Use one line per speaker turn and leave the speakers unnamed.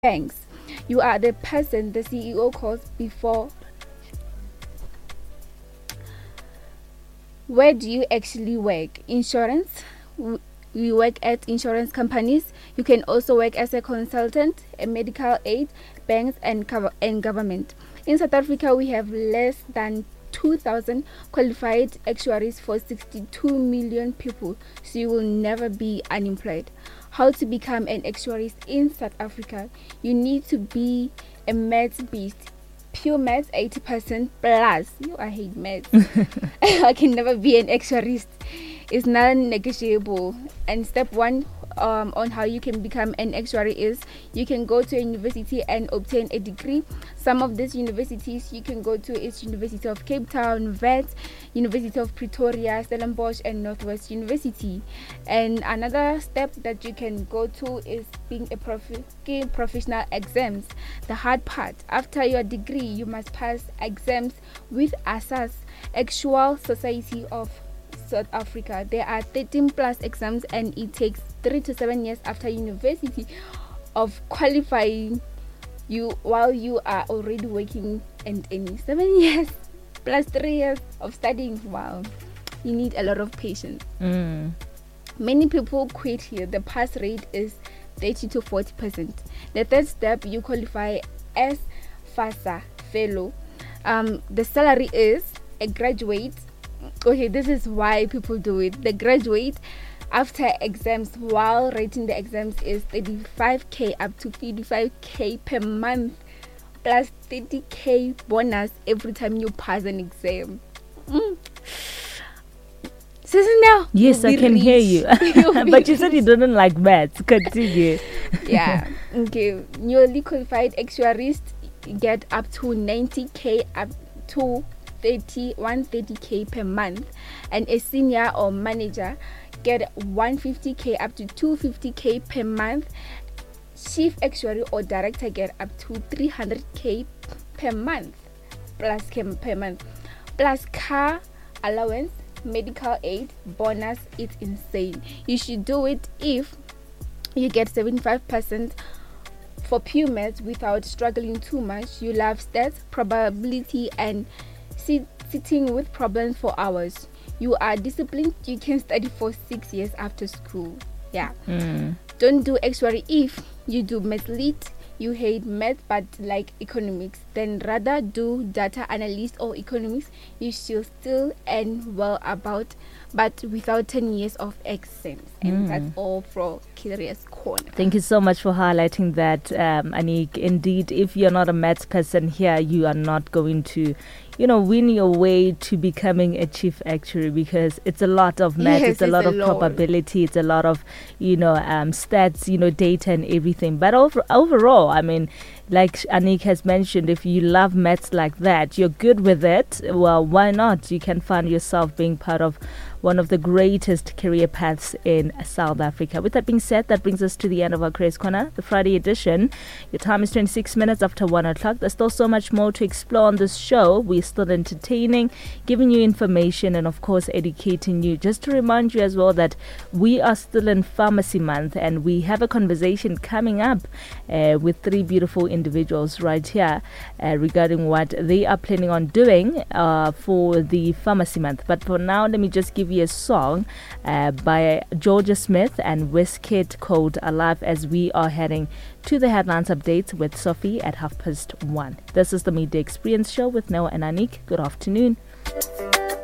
banks. You are the person the CEO calls before. Where do you actually work? Insurance. We work at insurance companies. You can also work as a consultant, a medical aid, banks, and government. In South Africa, we have less than 2,000 qualified actuaries for 62 million people, so you will never be unemployed. How to become an actuary in South Africa? You need to be a maths beast. Pure maths, 80% plus. I hate maths. I can never be an actuarist. It's non-negotiable. And step one on how you can become an actuary is you can go to a university and obtain a degree. Some of these universities you can go to is University of Cape Town, Wits, University of Pretoria, Stellenbosch, and Northwest University. And another step that you can go to is being a professional exams. The hard part, after your degree, you must pass exams with ASAS, Actual Society of South Africa. There are 13 plus exams, and it takes 3 to 7 years after university of qualifying you while you are already working and earning. 7 years plus 3 years of studying. Wow, you need a lot of patience. Many people quit here. The pass rate is 30 to 40%. The third step, you qualify as FASA fellow. The salary is a graduate. Okay, this is why people do it. The graduate after exams while writing the exams is 35k up to 55k per month plus 30k bonus every time you pass an exam. Now,
yes, I can hear you. But you said you didn't like maths. Continue.
Yeah. Okay. Newly qualified actuaries get up to 90k up to 130k per month, and a senior or manager get 150k up to 250k per month. Chief actuary or director get up to 300k per month plus car allowance, medical aid, bonus. It's insane. You should do it if you get 75% for pure maths without struggling too much. You love stats, probability, and sitting with problems for hours. You are disciplined. You can study for 6 years after school. Yeah. Don't do actuary if you do math lit, you hate math but like economics. Then rather do data analyst or economics. You should still earn well but without 10 years of exams. And that's all for Curious Corner.
Thank you so much for highlighting that, Anik. Indeed, if you're not a maths person here, you are not going to win your way to becoming a chief actuary, because it's a lot of math, it's a lot of probability, it's a lot of stats, data and everything. But overall, I mean, like Anik has mentioned, if you love maths like that, you're good with it, well, why not? You can find yourself being part of one of the greatest career paths in South Africa. With that being said, that brings us to the end of our Curious Corner, the Friday edition. Your time is 26 minutes after 1 o'clock. There's still so much more to explore on this show. We're still entertaining, giving you information, and of course educating you. Just to remind you as well that we are still in Pharmacy Month, and we have a conversation coming up with 3 beautiful individuals right here regarding what they are planning on doing for the Pharmacy Month. But for now, let me just give you a song by Georgia Smith and Wizkid called Alive, as we are heading to the headlines updates with Sophie at 1:30. This is the Midday Experience Show with Noah and Anik. Good afternoon.